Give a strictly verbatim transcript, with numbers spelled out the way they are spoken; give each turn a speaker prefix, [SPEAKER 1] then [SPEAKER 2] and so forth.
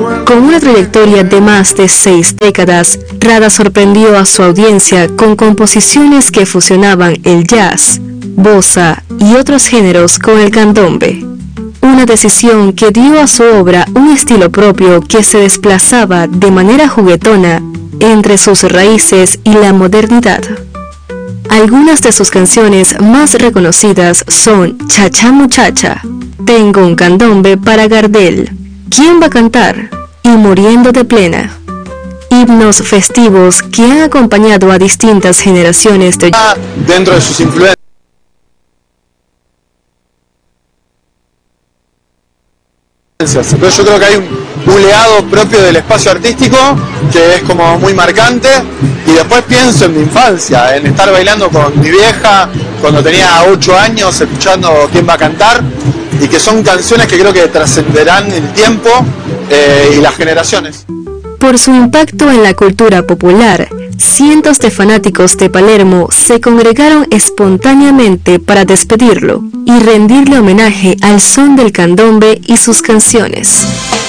[SPEAKER 1] Con una trayectoria de más de seis décadas, Rada sorprendió a su audiencia con composiciones que fusionaban el jazz, bossa y otros géneros con el candombe. Una decisión que dio a su obra un estilo propio que se desplazaba de manera juguetona entre sus raíces y la modernidad. Algunas de sus canciones más reconocidas son Cha Cha Muchacha, Tengo un candombe para Gardel, ¿Quién va a cantar? Y Muriendo de Plena. Himnos festivos que han acompañado a distintas generaciones de...
[SPEAKER 2] Dentro de sus influencias. Entonces yo creo que hay un, un legado propio del espacio artístico que es como muy marcante, y después pienso en mi infancia, en estar bailando con mi vieja cuando tenía ocho años, escuchando Quién va a cantar, y que son canciones que creo que trascenderán el tiempo eh, y las generaciones.
[SPEAKER 1] Por su impacto en la cultura popular, cientos de fanáticos de Palermo se congregaron espontáneamente para despedirlo y rendirle homenaje al son del candombe y sus canciones.